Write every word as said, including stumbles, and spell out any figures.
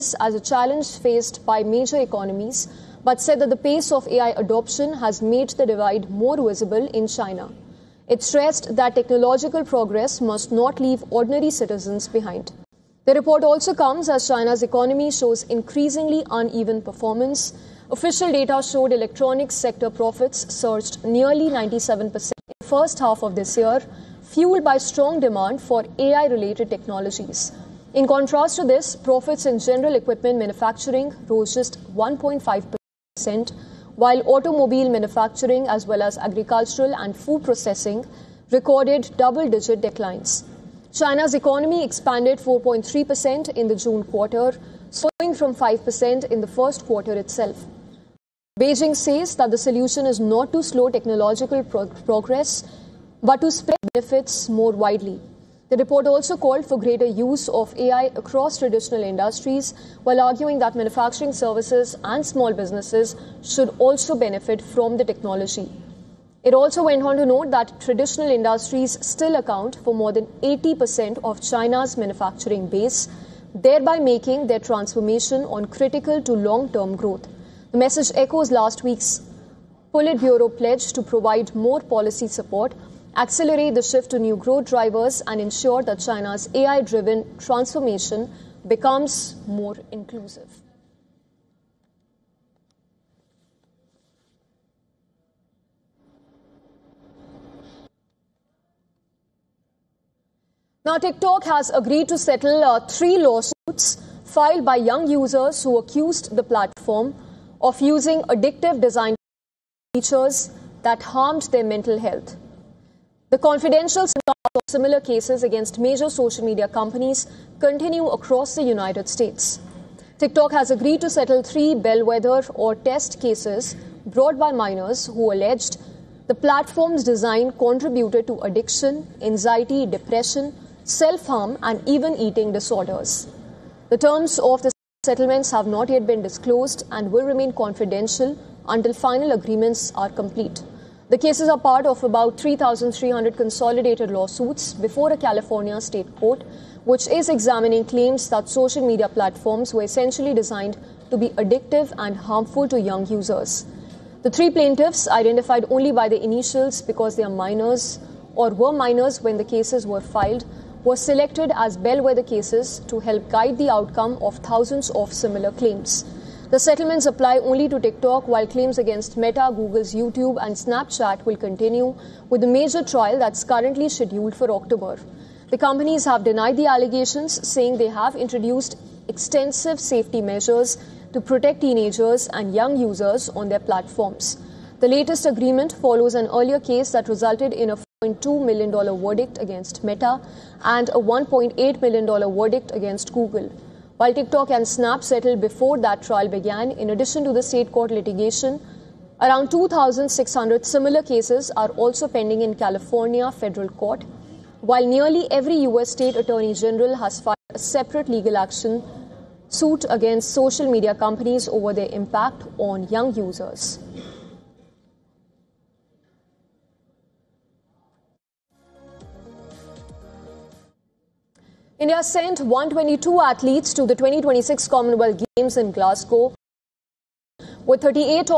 as a challenge faced by major economies, but said that the pace of A I adoption has made the divide more visible in China. It stressed that technological progress must not leave ordinary citizens behind. The report also comes as China's economy shows increasingly uneven performance. Official data showed electronics sector profits surged nearly ninety-seven percent in the first half of this year, fueled by strong demand for A I-related technologies. In contrast to this, profits in general equipment manufacturing rose just one point five percent, while automobile manufacturing as well as agricultural and food processing recorded double-digit declines. China's economy expanded four point three percent in the June quarter, slowing from five percent in the first quarter itself. Beijing says that the solution is not to slow technological pro- progress, but to spread benefits more widely. The report also called for greater use of A I across traditional industries, while arguing that manufacturing services and small businesses should also benefit from the technology. It also went on to note that traditional industries still account for more than eighty percent of China's manufacturing base, thereby making their transformation on critical to long-term growth. The message echoes last week's Politburo pledge to provide more policy support, accelerate the shift to new growth drivers, and ensure that China's A I-driven transformation becomes more inclusive. Now, TikTok has agreed to settle uh, three lawsuits filed by young users who accused the platform of using addictive design features that harmed their mental health. The confidential scandals of similar cases against major social media companies continue across the United States. TikTok has agreed to settle three bellwether or test cases brought by minors who alleged the platform's design contributed to addiction, anxiety, depression, self-harm, and even eating disorders. The terms of the settlements have not yet been disclosed and will remain confidential until final agreements are complete. The cases are part of about three thousand three hundred consolidated lawsuits before a California state court, which is examining claims that social media platforms were essentially designed to be addictive and harmful to young users. The three plaintiffs, identified only by the initials because they are minors or were minors when the cases were filed, were selected as bellwether cases to help guide the outcome of thousands of similar claims. The settlements apply only to TikTok, while claims against Meta, Google's YouTube, and Snapchat will continue, with a major trial that's currently scheduled for October. The companies have denied the allegations, saying they have introduced extensive safety measures to protect teenagers and young users on their platforms. The latest agreement follows an earlier case that resulted in a four point two million dollars verdict against Meta and a one point eight million dollars verdict against Google. While TikTok and Snap settled before that trial began, in addition to the state court litigation, around two thousand six hundred similar cases are also pending in California federal court, while nearly every U S state attorney general has filed a separate legal action suit against social media companies over their impact on young users. India sent one hundred twenty-two athletes to the twenty twenty-six Commonwealth Games in Glasgow, with thirty-eight